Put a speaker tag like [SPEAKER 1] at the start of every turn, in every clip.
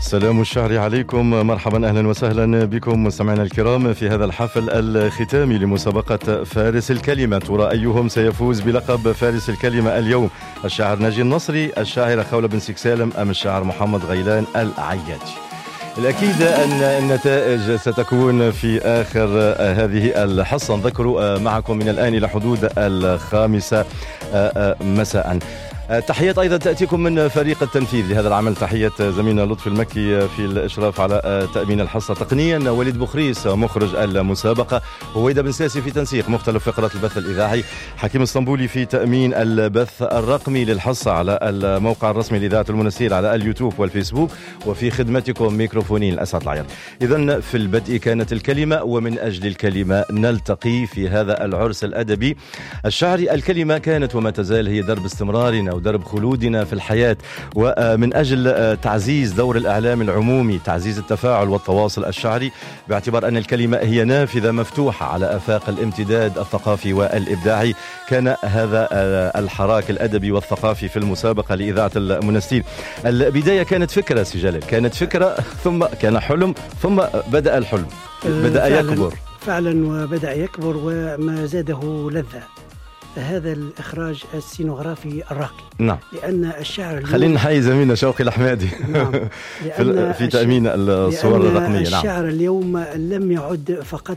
[SPEAKER 1] سلام الشهر عليكم، مرحبا أهلا وسهلا بكم مستمعينا الكرام في هذا الحفل الختامي لمسابقة فارس الكلمة. ترى أيهم سيفوز بلقب فارس الكلمة اليوم؟ الشاعر ناجي النصري، الشاعرة خولة بن سكسالم، أم الشاعر محمد غيلان العياتي؟ الأكيد أن النتائج ستكون في آخر هذه الحصة. نذكر معكم من الآن إلى حدود 5 مساء. تحيات أيضا تأتيكم من فريق التنفيذ لهذا العمل. تحية زميلنا لطفي المكي في الإشراف على تأمين الحصة، تقنيا وليد بخريس مخرج المسابقة، هويدا بن ساسي في تنسيق مختلف فقرات البث الإذاعي، حكيم اسطنبولي في تأمين البث الرقمي للحصة على الموقع الرسمي لإذاعة المنستير على اليوتيوب والفيسبوك، وفي خدمتكم ميكروفونين الأسعد العيار. إذن في البدء كانت الكلمة، ومن أجل الكلمة نلتقي في هذا العرس الأدبي الشعري. الكلمة كانت وما تزال هي درب استمرارنا ودرب خلودنا في الحياة، ومن أجل تعزيز دور الإعلام العمومي، تعزيز التفاعل والتواصل الشعري، باعتبار أن الكلمة هي نافذة مفتوحة على آفاق الامتداد الثقافي والإبداعي. كان هذا الحراك الأدبي والثقافي في المسابقة لإذاعة المنستير. البداية كانت فكرة سجلال، كانت فكرة ثم كان حلم، ثم بدأ الحلم، بدأ يكبر
[SPEAKER 2] فعلا، وبدأ يكبر وما زاده لذة هذا الإخراج السينوغرافي الراقي.
[SPEAKER 1] نعم.
[SPEAKER 2] لأن الشعر
[SPEAKER 1] خلينا نحيي زميلنا شوقي الحمادي.
[SPEAKER 2] نعم.
[SPEAKER 1] في تأمين الصور الرقمية.
[SPEAKER 2] الشعر اليوم لم يعد فقط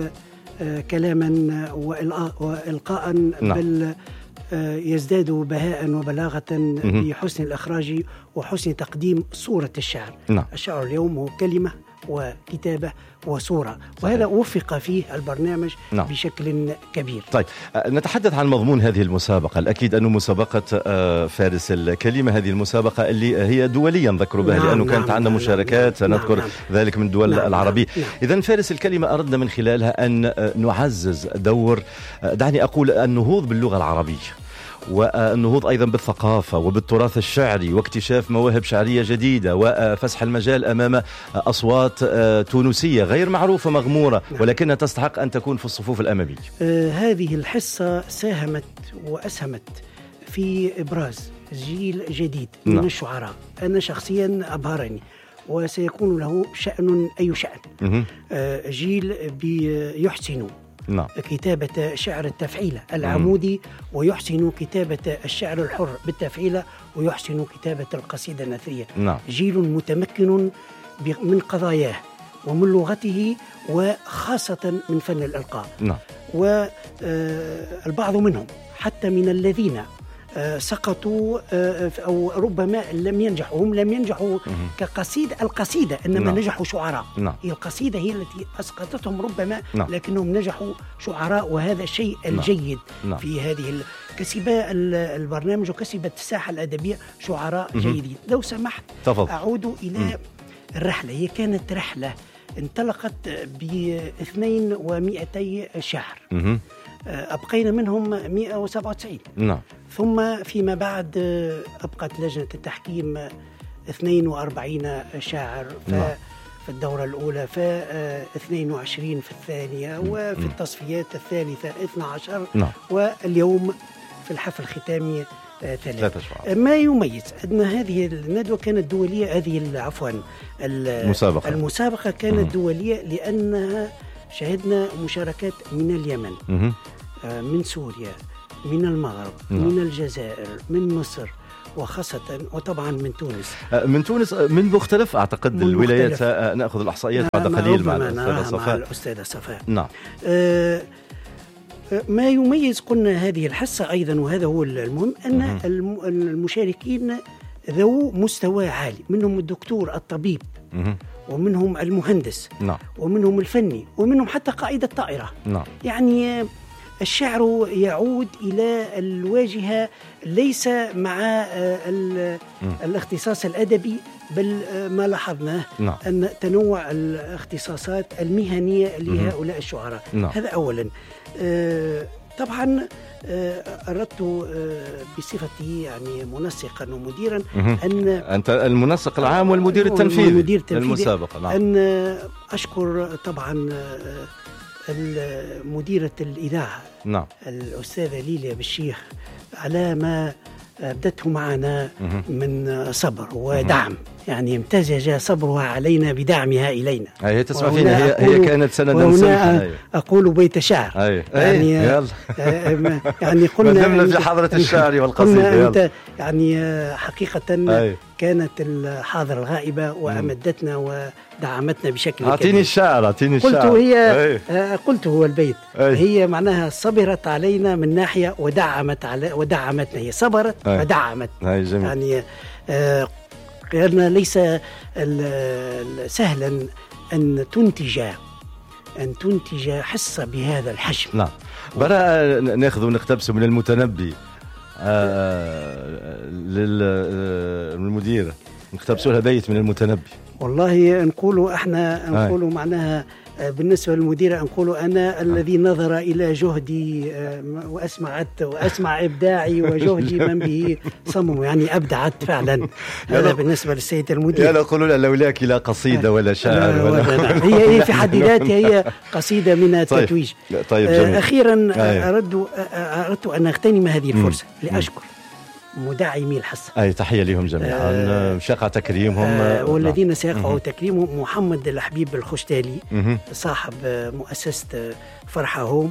[SPEAKER 2] كلاما وإلقاء،
[SPEAKER 1] نعم.
[SPEAKER 2] بل يزداد بهاء وبلاغة بحسن الإخراج وحسن تقديم صورة الشعر.
[SPEAKER 1] نعم.
[SPEAKER 2] الشعر اليوم هو كلمة وكتابة وصورة، وهذا وفق فيه البرنامج. نعم. بشكل كبير.
[SPEAKER 1] طيب، نتحدث عن مضمون هذه المسابقة. الأكيد أنه مسابقة فارس الكلمة، هذه المسابقة اللي هي دوليا نذكر بها. نعم. لأنه كانت عندنا مشاركات سنذكر ذلك من الدول العربية.
[SPEAKER 2] نعم.
[SPEAKER 1] إذن فارس الكلمة أردنا من خلالها أن نعزز دور، دعني أقول، النهوض باللغة العربية، والنهوض أيضا بالثقافة وبالتراث الشعري، واكتشاف مواهب شعرية جديدة، وفسح المجال أمام أصوات تونسية غير معروفة مغمورة، ولكنها تستحق أن تكون في الصفوف الأمامية.
[SPEAKER 2] هذه الحصة ساهمت وأسهمت في إبراز جيل جديد من الشعراء. أنا شخصيا أبهرني، وسيكون له شأن أي شأن. جيل يحسن كتابة شعر التفعيلة العمودي، ويحسن كتابة الشعر الحر بالتفعيلة، ويحسن كتابة القصيدة النثرية. جيل متمكن من قضاياه ومن لغته، وخاصة من فن الإلقاء. والبعض منهم حتى من الذين سقطوا أو ربما لم ينجحوا، هم لم ينجحوا القصيدة إنما نجحوا شعراء. هي القصيدة هي التي أسقطتهم ربما، لكنهم نجحوا شعراء، وهذا الشيء الجيد في هذه كسب البرنامج وكسبت الساحة الأدبية شعراء جيدين. لو سمحت أعود إلى الرحلة. هي كانت رحلة انطلقت ب200 شاعر، أبقينا منهم 197. ثم فيما بعد أبقت لجنة التحكيم 42 شاعر في الدورة الأولى، ف 22 في الثانية، وفي التصفيات الثالثة 12، واليوم في الحفل الختامي 3. ما يميز أن هذه الندوة كانت دولية، المسابقة كانت دولية، لأنها شهدنا مشاركات من اليمن، من سوريا، من المغرب، من الجزائر، من مصر، وخاصة وطبعا من تونس، من مختلف أعتقد الولايات. نأخذ الإحصائيات بعد قليل مع الأستاذة صفاء. نعم. ما يميز قلنا هذه الحصة أيضا، وهذا هو المهم، أن المشاركين ذو مستوى عالي، منهم الدكتور الطبيب، ومنهم المهندس، ومنهم الفني، ومنهم حتى قائد الطائرة. يعني الشعر يعود إلى الواجهة، ليس مع الاختصاص الأدبي، بل ما لاحظناه أن تنوع الاختصاصات المهنية لهؤلاء الشعراء. هذا أولا. طبعا أردت بصفتي يعني منسقا ومديرا
[SPEAKER 1] أنت المنسق العام والمدير التنفيذي للمسابقة.
[SPEAKER 2] أن أشكر طبعا مديرة الإذاعة الأستاذة ليليا بالشيخ على ما أبدته معنا من صبر ودعم، يعني امتزج صبرها علينا بدعمها إلينا.
[SPEAKER 1] هي تسمع فينا، هي كانت سندا سمحة.
[SPEAKER 2] أقول بيت شعر يعني يعني
[SPEAKER 1] قلنا في حضرة الشعر والقصيدة
[SPEAKER 2] أنت يعني حقيقة كانت الحاضرة الغائبة وأمدتنا ودعمتنا بشكل كبير.
[SPEAKER 1] أعطيني الشعر.
[SPEAKER 2] قلت هو البيت. هي معناها صبرت علينا من ناحية ودعمتنا. هي صبرت ودعمت. يعني قلنا ليس سهلا أن تنتج حصة بهذا الحجم.
[SPEAKER 1] نعم. برا ناخذ ونقتبس من المتنبي للمدير، نقتبسوا لها بيت من المتنبي.
[SPEAKER 2] والله نقولوا معناها بالنسبة للمديرة نقول أنا الذي نظر إلى جهدي وأسمع إبداعي وجهدي من به صمم، يعني أبدعت فعلا. هذا بالنسبة للسيد المدير.
[SPEAKER 1] يلا قولوا لا لولاك لا قصيدة ولا شعر ولا
[SPEAKER 2] هي في حد ذاتها هي قصيدة من التتويج.
[SPEAKER 1] طيب جميل.
[SPEAKER 2] أخيرا أردت أن أغتنم هذه الفرصة لأشكر مدعمي الحصة.
[SPEAKER 1] تحية لهم جميعا، شاق تكريمهم
[SPEAKER 2] والذين سيقع تكريمهم محمد الحبيب الخشتالي صاحب مؤسسة فرحة هوم،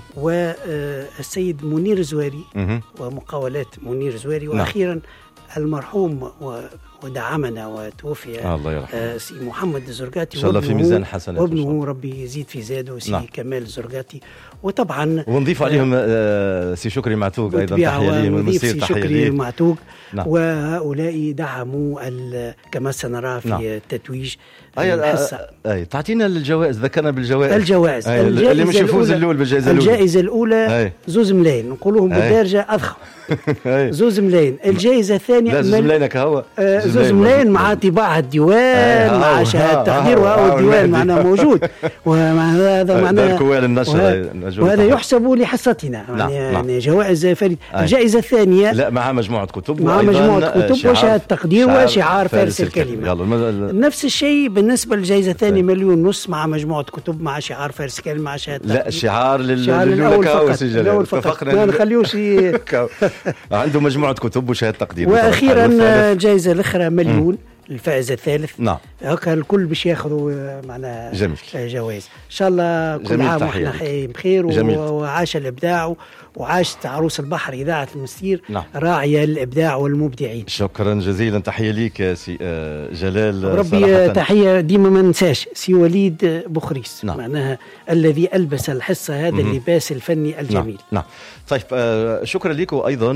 [SPEAKER 2] والسيد منير زواري ومقاولات منير زواري، وأخيرا المرحوم ودعمنا وتوفي
[SPEAKER 1] الله يرحمه
[SPEAKER 2] سي محمد الزرقاتي،
[SPEAKER 1] إن شاء الله في ميزان حسناته،
[SPEAKER 2] وابنه ربي يزيد في زاده سي كمال الزرقاتي. وطبعا
[SPEAKER 1] ونضيف عليهم سي شكري معتوق أيضا، تحية لهم والمسير
[SPEAKER 2] سي شكري معتوق. وهؤلاء دعموا كما سنرى في التتويج الحصة.
[SPEAKER 1] تعطينا الجوائز، ذكرنا بالجوائز.
[SPEAKER 2] الجوائز
[SPEAKER 1] اللي مش يفوز الأول بالجائزة الأولى.
[SPEAKER 2] الجائزة الأولى 2 ملايين، نقولهم بالدارجة أضخم. 2 ملايين. الجائزة الثانية
[SPEAKER 1] 2 ملايين كهو
[SPEAKER 2] 2 ملايين مع طباعة الديوان مع شهادة تقدير، والديوان معنا موجود، وهذا معنا وهذا يحسب لحصتنا. يعني جوائز فريدة. الجائزة الثانية
[SPEAKER 1] لا مع مجموعة كتب،
[SPEAKER 2] مع مجموعة كتب وشهادة تقدير وشعار فارس الكلمة. نفس الشيء بالنسبة للجائزة الثانية 1.5 مليون مع مجموعة كتب مع شعار فارس الكلمة مع شهادة.
[SPEAKER 1] لا الشعار
[SPEAKER 2] للأول فقط ما نخليوش
[SPEAKER 1] عنده مجموعة كتب وشهادة تقدير.
[SPEAKER 2] وأخيرا الجائزة الأخرى 1 مليون الفائز الثالث.
[SPEAKER 1] نعم.
[SPEAKER 2] هكا الكل باش ياخذوا معنا جوائز ان شاء الله. كل عام واحنا بخير وعاش الابداع وعاشت عروس البحر اذاعه المستير.
[SPEAKER 1] نعم.
[SPEAKER 2] راعيه الابداع والمبدعين.
[SPEAKER 1] شكرا جزيلا، تحيه ليك سي جلال.
[SPEAKER 2] ربي تحيه ديما ما ننساش سي وليد بخريس.
[SPEAKER 1] نعم.
[SPEAKER 2] معناها الذي البس الحصه هذا اللباس الفني الجميل.
[SPEAKER 1] نعم. طيب شكرا لك. وايضا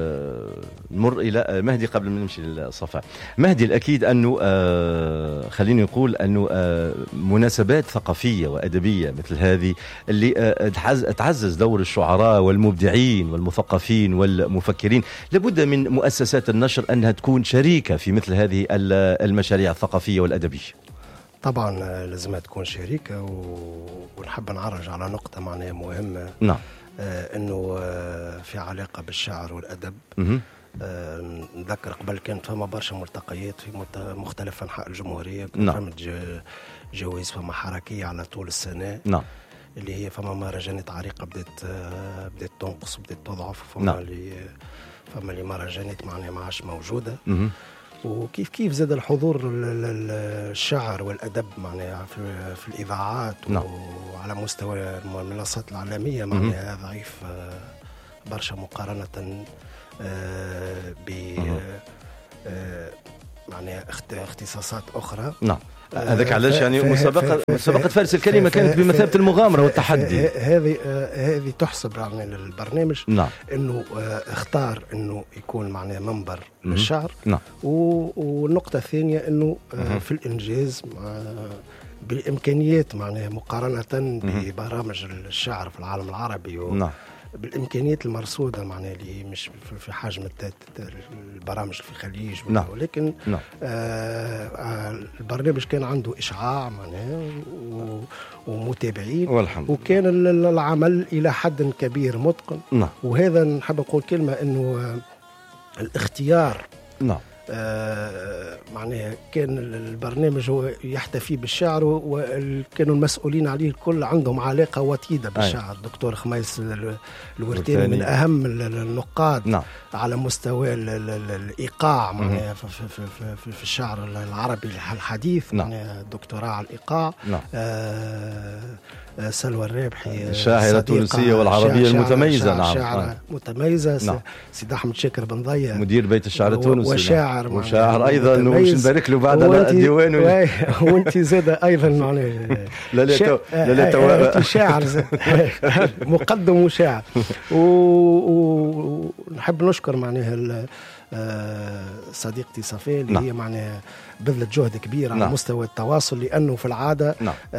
[SPEAKER 1] نمر الى مهدي قبل ما نمشي للصفاء. مهدي الاكيد انه خليني نقول انه مناسبات ثقافيه وادبيه مثل هذه اللي تعزز دور الشعراء والمبدعين والمثقفين والمفكرين، لابد من مؤسسات النشر انها تكون شريكه في مثل هذه المشاريع الثقافيه والادبيه.
[SPEAKER 3] طبعا لازم تكون شريكه، ونحب نعرج على نقطه معناها مهمه.
[SPEAKER 1] نعم.
[SPEAKER 3] انه في علاقه بالشعر والادب. نذكر قبل كانت فما برشا ملتقيات في مختلف انحاء الجمهوريه. فما جوائز، فما حركيه على طول السنه.
[SPEAKER 1] نعم.
[SPEAKER 3] اللي هي فما مهرجانات عريقه بدات تنقص وبدات تضعف. فما اللي مهرجانات معناها ما عادش موجوده. وكيف زاد الحضور الشعر والادب معناها في الاذاعات. وعلى مستوى المنصات العالميه معناها ضعيف برشا مقارنه ب معناها اختصاصات اخرى.
[SPEAKER 1] نعم. هذاك علاش يعني مسابقة فارس الكلمة كانت بمثابة المغامرة والتحدي.
[SPEAKER 3] هذه تحسب يعني للبرنامج.
[SPEAKER 1] نعم.
[SPEAKER 3] انه اختار انه يكون معناه منبر للشعر.
[SPEAKER 1] نعم.
[SPEAKER 3] والنقطة الثانية انه في الانجاز بالامكانيات معناه مقارنة ببرامج الشعر في العالم العربي.
[SPEAKER 1] نعم.
[SPEAKER 3] بالامكانيات المرصوده معناها اللي مش في حجم البرامج في الخليج.
[SPEAKER 1] نعم.
[SPEAKER 3] ولكن
[SPEAKER 1] نعم.
[SPEAKER 3] البرنامج كان عنده اشعاع معناها ومتابعين،
[SPEAKER 1] وكان
[SPEAKER 3] العمل الى حد كبير متقن.
[SPEAKER 1] نعم.
[SPEAKER 3] وهذا نحب نقول كلمه انه الاختيار.
[SPEAKER 1] نعم.
[SPEAKER 3] معناها معناها كان البرنامج هو يحتفي بالشعر، وكانوا المسؤولين عليه الكل عندهم علاقة وطيدة بالشعر. الدكتور خميس الورتاني من أهم النقاد على مستوى الإيقاع معناها في الشعر العربي الحديث، معناها دكتوراه على الإيقاع. سلوى الرابحي
[SPEAKER 1] الشاعرة التونسية والعربية المتميزة.
[SPEAKER 3] شاعرة متميزة. سيد أحمد شاكر بن ضية
[SPEAKER 1] مدير بيت الشعر التونسي
[SPEAKER 3] وشاعر
[SPEAKER 1] أيضا، وش نبارك له بعد الديوان.
[SPEAKER 3] وانت زاد أيضا معناها
[SPEAKER 1] لا
[SPEAKER 3] شاعر مقدم وشاعر. ونحب نشكر معناها صديقتي صفاء اللي هي معناها بذلت جهد كبير على مستوى التواصل، لأنه في العادة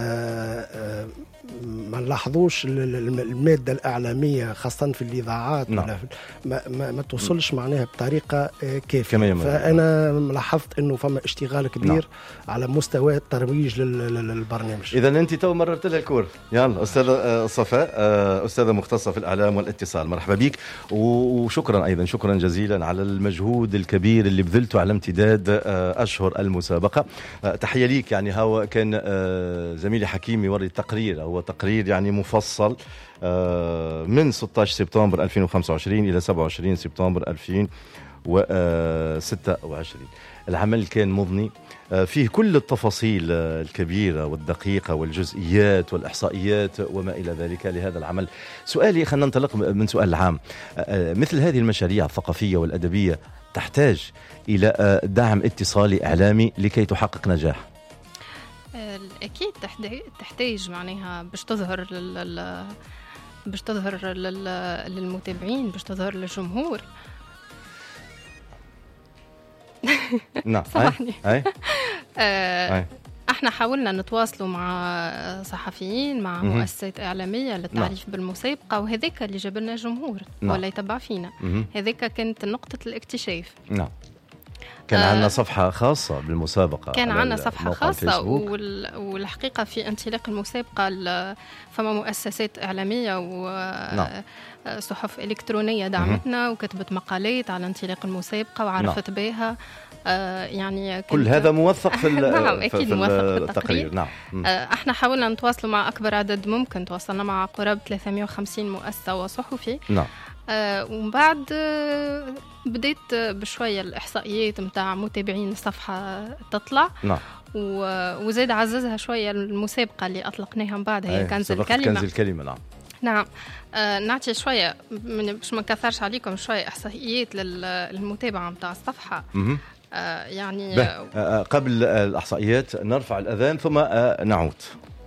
[SPEAKER 3] ما نلاحظوش المادة الإعلامية خاصة في الإذاعات ما توصلش معناها بطريقة كافية. فأنا لاحظت أنه فما اشتغال كبير على مستوى الترويج للبرنامج.
[SPEAKER 1] إذا أنت تو مررت لها الكور. يلا أستاذة صفاء، أستاذة مختصة في الإعلام والاتصال، مرحبا بك، وشكرا أيضا شكرا جزيلا على المجهود الكبير اللي بذلته على امتداد أشهر المسابقة. تحية ليك. يعني هو كان زميلي حكيم يوري التقرير، هو تقرير يعني مفصل من 16 سبتمبر 2025 إلى 27 سبتمبر 2026. العمل كان مضني، فيه كل التفاصيل الكبيرة والدقيقة والجزئيات والإحصائيات وما إلى ذلك لهذا العمل. سؤالي، خلينا ننطلق من سؤال العام. مثل هذه المشاريع الثقافية والأدبية تحتاج إلى دعم اتصالي إعلامي لكي تحقق نجاح؟
[SPEAKER 4] أكيد تحتاج معناها باش تظهر للمتابعين، باش تظهر للجمهور.
[SPEAKER 1] نعم.
[SPEAKER 4] صحني. احنا حاولنا نتواصلوا مع صحفيين، مع مؤسسات إعلامية للتعريف بالمسابقة، وهذاك اللي جاب لنا جمهور ولا يتبع فينا. هذاك كانت نقطة الاكتشاف.
[SPEAKER 1] نعم. كان عندنا صفحة خاصة بالمسابقة،
[SPEAKER 4] كان عندنا صفحة خاصة، والحقيقة في انطلاق المسابقة فما مؤسسات إعلامية وصحف إلكترونية دعمتنا وكتبت مقالات على انطلاق المسابقة وعرفت بها. يعني
[SPEAKER 1] كل هذا موثق في
[SPEAKER 4] نعم أكيد موثق في التقرير.
[SPEAKER 1] نعم.
[SPEAKER 4] احنا حاولنا نتواصل مع أكبر عدد ممكن، تواصلنا مع قرابة 350 مؤسسة وصحفي.
[SPEAKER 1] نعم.
[SPEAKER 4] ومن بعد بديت بشوية الإحصائيات متاع متابعين الصفحة تطلع.
[SPEAKER 1] نعم.
[SPEAKER 4] وزاد عززها شوية المسابقة اللي أطلقناها من بعد، هي كنز الكلمة.
[SPEAKER 1] نعم.
[SPEAKER 4] نعم. نعطي شوية باش ما نكثرش عليكم شوية إحصائيات للمتابعة متاع الصفحة.
[SPEAKER 1] يعني قبل الإحصائيات نرفع الأذان ثم نعود.